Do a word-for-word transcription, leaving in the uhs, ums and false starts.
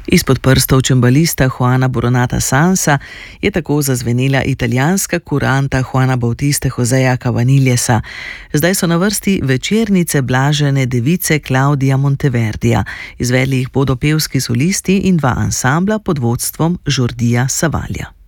Izpod prstov čembalista Juana Boronata Sansa je tako zazvenela italijanska kuranta Juana Bautiste Joseja Cavanigliesa. Zdaj so na vrsti večernice blažene device Claudia Monteverdija. Izvedli jih bodo pevski solisti in dva ansambla pod vodstvom Jordija Savalja.